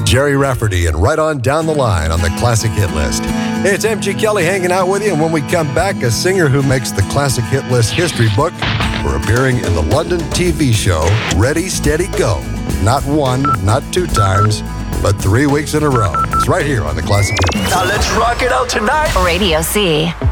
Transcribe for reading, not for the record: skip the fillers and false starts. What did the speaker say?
Jerry Rafferty and Right On Down the Line on the Classic Hit List. Hey, it's MG Kelly hanging out with you, and when we come back, a singer who makes the Classic Hit List history book for appearing in the London TV show Ready, Steady, Go. Not one, not two times, but 3 weeks in a row. It's right here on the Classic Hit List. Now let's rock it out tonight. Radio C.